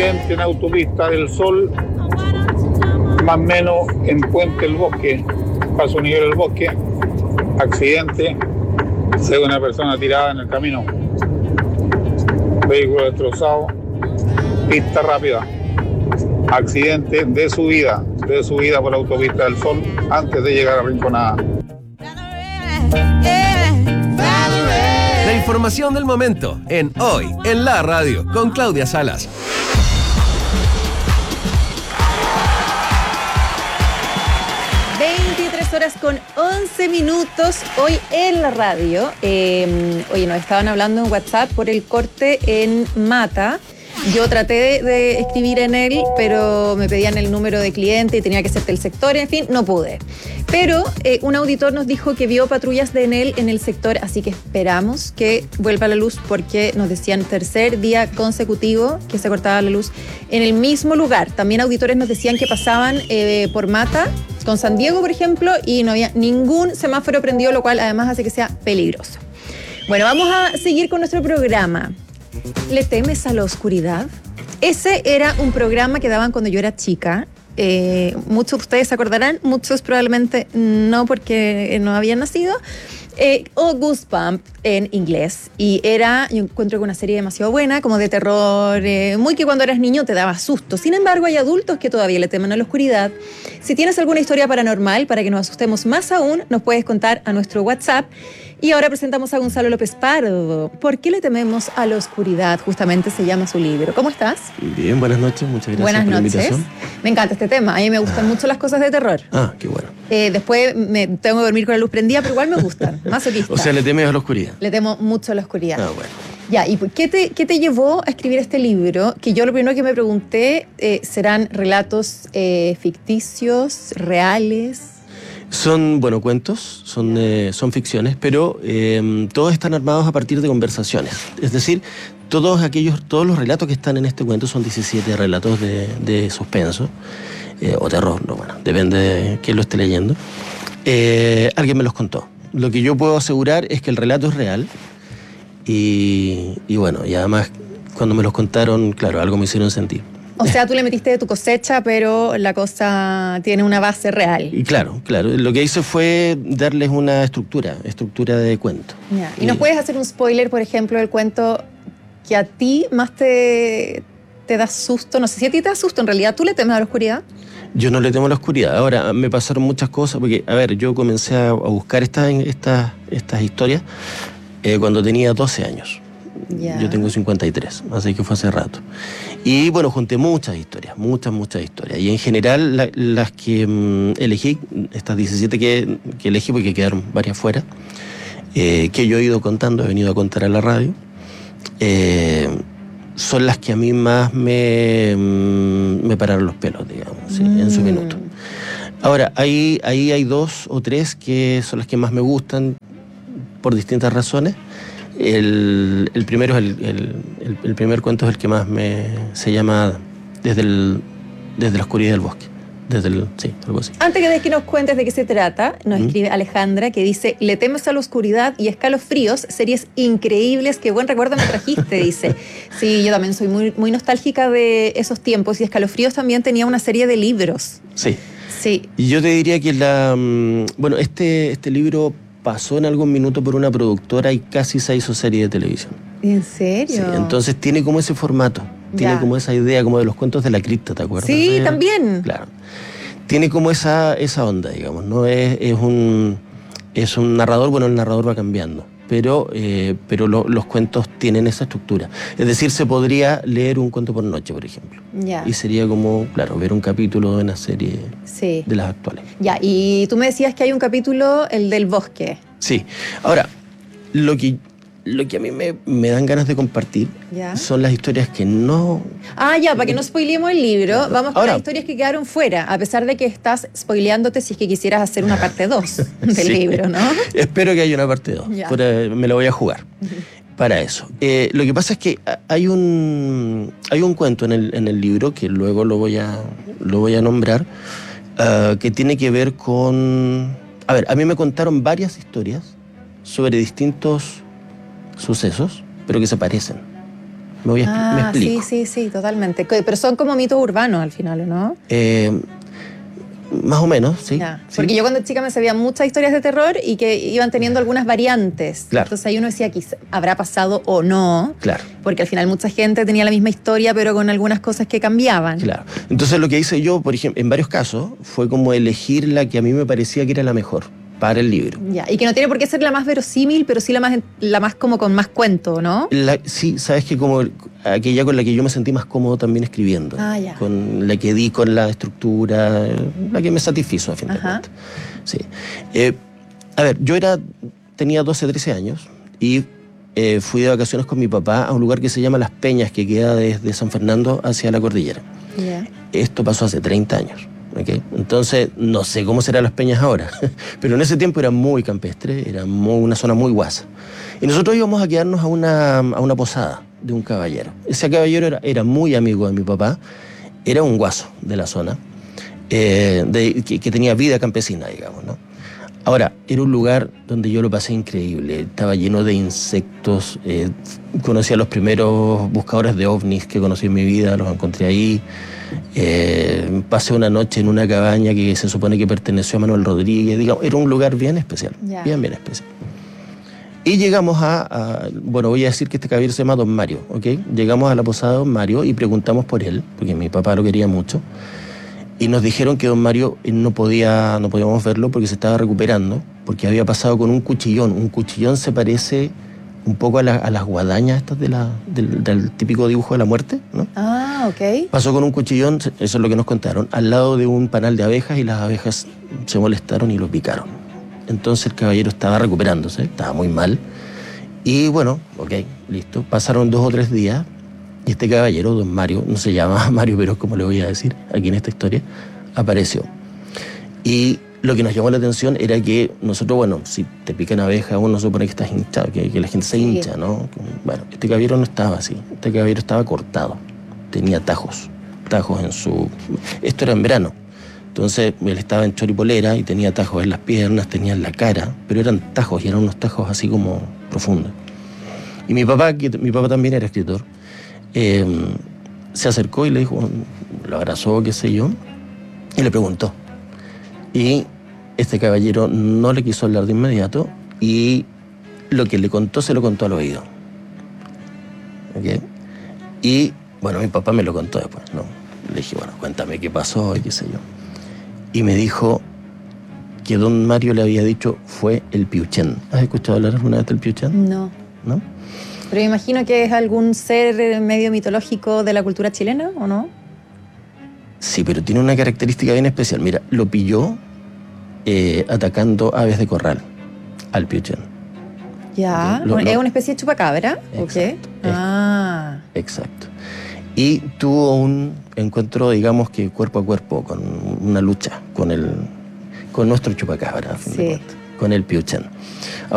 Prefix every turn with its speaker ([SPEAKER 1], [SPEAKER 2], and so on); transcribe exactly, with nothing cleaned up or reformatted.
[SPEAKER 1] accidente en Autopista del Sol, más o menos en Puente del Bosque, Paso Nivel del Bosque, accidente, se ve una persona tirada en el camino, vehículo destrozado, pista rápida, accidente de subida, de subida por la Autopista del Sol antes de llegar a Rinconada.
[SPEAKER 2] La información del momento en Hoy en la Radio con Claudia Salas.
[SPEAKER 3] veintitrés horas con once minutos hoy en la radio. Eh, oye, nos estaban hablando en WhatsApp por el corte en Mata. Yo traté de, de escribir en él, pero me pedían el número de cliente y tenía que ser del sector, en fin, no pude. Pero eh, un auditor nos dijo que vio patrullas de Enel en el sector, así que esperamos que vuelva a la luz, porque nos decían tercer día consecutivo que se cortaba la luz en el mismo lugar. También auditores nos decían que pasaban eh, por Mata, con San Diego, por ejemplo, y no había ningún semáforo prendido, lo cual además hace que sea peligroso. Bueno, vamos a seguir con nuestro programa. ¿Le temes a la oscuridad? Ese era un programa que daban cuando yo era chica. Eh, muchos de ustedes se acordarán, muchos probablemente no, porque no habían nacido. Eh, o Goosebumps en inglés. Y era, yo encuentro que una serie demasiado buena, como de terror, eh, muy que cuando eras niño te daba susto. Sin embargo, hay adultos que todavía le temen a la oscuridad. Si tienes alguna historia paranormal para que nos asustemos más aún, nos puedes contar a nuestro WhatsApp. Y ahora presentamos a Gonzalo López Pardo. ¿Por qué le tememos a la oscuridad? Justamente se llama su libro. ¿Cómo estás?
[SPEAKER 4] Bien, buenas noches, muchas gracias
[SPEAKER 3] buenas
[SPEAKER 4] por
[SPEAKER 3] noches.
[SPEAKER 4] la invitación.
[SPEAKER 3] Me encanta este tema, a mí me gustan ah. mucho las cosas de terror.
[SPEAKER 4] Ah, qué bueno.
[SPEAKER 3] Eh, después me tengo que dormir con la luz prendida, pero igual me gustan, masoquista.
[SPEAKER 4] O sea, le temes a la oscuridad.
[SPEAKER 3] Le temo mucho a la oscuridad.
[SPEAKER 4] Ah, bueno.
[SPEAKER 3] Ya, ¿y qué te, qué te llevó a escribir este libro? Que yo lo primero que me pregunté, eh, ¿serán relatos eh, ficticios, reales?
[SPEAKER 4] Son, bueno, cuentos, son, eh, son ficciones, pero eh, todos están armados a partir de conversaciones. Es decir, todos aquellos, todos los relatos que están en este cuento son diecisiete relatos de, de suspenso eh, o terror, no, bueno, depende de quién lo esté leyendo. Eh, alguien me los contó. Lo que yo puedo asegurar es que el relato es real y, y bueno, y además cuando me los contaron, claro, algo me hicieron sentir.
[SPEAKER 3] O sea, tú le metiste de tu cosecha, pero la cosa tiene una base real.
[SPEAKER 4] Y claro, claro. Lo que hice fue darles una estructura, estructura de cuento.
[SPEAKER 3] Ya. ¿Y nos puedes hacer un spoiler, por ejemplo, del cuento que a ti más te, te da susto? No sé si a ti te da susto, en realidad, ¿tú le temes a la oscuridad?
[SPEAKER 4] Yo no le temo a la oscuridad. Ahora, me pasaron muchas cosas, porque, a ver, yo comencé a buscar estas, estas, estas historias eh, cuando tenía doce años. Yeah. Yo tengo cincuenta y tres, así que fue hace rato. Y bueno, junté muchas historias, muchas, muchas historias. Y en general, la, las que mmm, elegí, estas diecisiete que, que elegí, porque quedaron varias fuera, eh, que yo he ido contando, he venido a contar a la radio, eh, son las que a mí más me, mmm, me pararon los pelos, digamos, ¿sí? mm. en su minuto. Ahora, ahí, ahí hay dos o tres que son las que más me gustan por distintas razones. El, el primero es el, el, el, el primer cuento es el que más me se llama desde el desde la oscuridad del bosque. Desde el, sí, algo así.
[SPEAKER 3] Antes de que nos cuentes de qué se trata, nos ¿Mm? escribe Alejandra, que dice: le temes a la oscuridad y escalofríos, series increíbles, qué buen recuerdo me trajiste, dice. Sí, yo también soy muy, muy nostálgica de esos tiempos, y Escalofríos también tenía una serie de libros.
[SPEAKER 4] Sí.
[SPEAKER 3] Sí.
[SPEAKER 4] Y yo te diría que la bueno, este, este libro pasó en algún minuto por una productora y casi se hizo serie de televisión.
[SPEAKER 3] ¿En serio?
[SPEAKER 4] Sí, entonces tiene como ese formato, tiene ya. como esa idea, como de los cuentos de la cripta, ¿te acuerdas?
[SPEAKER 3] Sí,
[SPEAKER 4] de...
[SPEAKER 3] también.
[SPEAKER 4] Claro. Tiene como esa, esa onda, digamos, ¿no? Es, es, un, es un narrador, bueno, el narrador va cambiando, pero, eh, pero lo, los cuentos tienen esa estructura. Es decir, se podría leer un cuento por noche, por ejemplo.
[SPEAKER 3] Ya.
[SPEAKER 4] Y sería como, claro, ver un capítulo de una serie
[SPEAKER 3] sí.
[SPEAKER 4] de las actuales.
[SPEAKER 3] Ya, y tú me decías que hay un capítulo, el del bosque.
[SPEAKER 4] Sí. Ahora, lo que, lo que a mí me, me dan ganas de compartir ¿Ya? son las historias que no...
[SPEAKER 3] Ah, ya, para que no spoileemos el libro, vamos con Ahora, las historias que quedaron fuera, a pesar de que estás spoileándote si es que quisieras hacer una parte dos del sí. libro, ¿no?
[SPEAKER 4] Espero que haya una parte dos, me la voy a jugar para eso. Eh, lo que pasa es que hay un, hay un cuento en el, en el libro, que luego lo voy a, lo voy a nombrar, uh, que tiene que ver con... A ver, a mí me contaron varias historias sobre distintos sucesos, pero que se parecen. Me, voy a,
[SPEAKER 3] ah,
[SPEAKER 4] me explico.
[SPEAKER 3] Sí, sí, sí, totalmente. Pero son como mitos urbanos al final, ¿no?
[SPEAKER 4] Eh, más o menos, sí,
[SPEAKER 3] Ya,
[SPEAKER 4] sí.
[SPEAKER 3] porque yo cuando chica me sabía muchas historias de terror y que iban teniendo algunas variantes.
[SPEAKER 4] Claro.
[SPEAKER 3] Entonces ahí uno decía, quizá habrá pasado o no.
[SPEAKER 4] Claro.
[SPEAKER 3] Porque al final mucha gente tenía la misma historia, pero con algunas cosas que cambiaban.
[SPEAKER 4] Claro. Entonces lo que hice yo, por ejemplo, en varios casos, fue como elegir la que a mí me parecía que era la mejor para el libro.
[SPEAKER 3] Ya, y que no tiene por qué ser la más verosímil, pero sí la más, la más como con más cuento, ¿no?
[SPEAKER 4] La, sí, sabes que como aquella con la que yo me sentí más cómodo también escribiendo.
[SPEAKER 3] Ah, ya.
[SPEAKER 4] Con la que di con la estructura, la que me satisfizo a fin de
[SPEAKER 3] Ajá.
[SPEAKER 4] cuentas. Sí. Eh, a ver, yo era, tenía doce, trece años y eh, fui de vacaciones con mi papá a un lugar que se llama Las Peñas, que queda desde San Fernando hacia la cordillera.
[SPEAKER 3] Yeah.
[SPEAKER 4] Esto pasó hace treinta años. ¿Okay? Entonces, no sé cómo serán Las Peñas ahora, pero en ese tiempo era muy campestre, era muy, una zona muy guasa. Y nosotros íbamos a quedarnos a una, a una posada de un caballero. Ese caballero era, era muy amigo de mi papá, era un guaso de la zona, eh, de, que, que tenía vida campesina, digamos, ¿no? Ahora, era un lugar donde yo lo pasé increíble, estaba lleno de insectos, eh, conocí a los primeros buscadores de ovnis que conocí en mi vida, los encontré ahí. Eh, pasé una noche en una cabaña que se supone que perteneció a Manuel Rodríguez, digamos, era un lugar bien especial,
[SPEAKER 3] Ya.
[SPEAKER 4] bien, bien especial. Y llegamos a, a, bueno, voy a decir que este caballero se llama Don Mario, ¿ok? Llegamos a la posada de Don Mario y preguntamos por él, porque mi papá lo quería mucho, y nos dijeron que Don Mario no podía, no podíamos verlo porque se estaba recuperando, porque había pasado con un cuchillón. Un cuchillón se parece un poco a, la, a las guadañas estas de la, del, del típico dibujo de la muerte, ¿no?
[SPEAKER 3] Ah, ok.
[SPEAKER 4] Pasó con un cuchillón, eso es lo que nos contaron, al lado de un panal de abejas y las abejas se molestaron y lo picaron. Entonces el caballero estaba recuperándose, estaba muy mal. Y bueno, ok, listo. Pasaron dos o tres días y este caballero, Don Mario, no se llama Mario, pero es como le voy a decir aquí en esta historia, apareció. Y lo que nos llamó la atención era que nosotros, bueno, si te pican abejas, uno supone que estás hinchado, que, que la gente se hincha, ¿no? Bueno, este caballero no estaba así, este caballero estaba cortado, tenía tajos, tajos en su... Esto era en verano, entonces él estaba en choripolera y tenía tajos en las piernas, tenía en la cara, pero eran tajos y eran unos tajos así como profundos. Y mi papá, que mi papá también era escritor, eh, se acercó y le dijo, lo abrazó, qué sé yo, y le preguntó. Y este caballero no le quiso hablar de inmediato y lo que le contó se lo contó al oído. ¿Okay? Y bueno, mi papá me lo contó después, ¿no? Le dije, bueno, cuéntame qué pasó y qué sé yo. Y me dijo que Don Mario le había dicho fue el Piuchén. ¿Has escuchado hablar alguna vez del Piuchén?
[SPEAKER 3] No.
[SPEAKER 4] ¿No?
[SPEAKER 3] Pero me imagino que es algún ser medio mitológico de la cultura chilena, ¿o no?
[SPEAKER 4] Sí, pero tiene una característica bien especial. Mira, lo pilló eh, atacando aves de corral al Piuchén.
[SPEAKER 3] Ya,
[SPEAKER 4] Lo-
[SPEAKER 3] ¿es
[SPEAKER 4] lo-
[SPEAKER 3] una especie de chupacabra? ¿O qué?
[SPEAKER 4] Exacto.
[SPEAKER 3] Ah,
[SPEAKER 4] Exacto. Y tuvo un encuentro, digamos que cuerpo a cuerpo, con una lucha con el, con nuestro chupacabra, a fin de
[SPEAKER 3] Sí.
[SPEAKER 4] cuentas, con el Piuchén.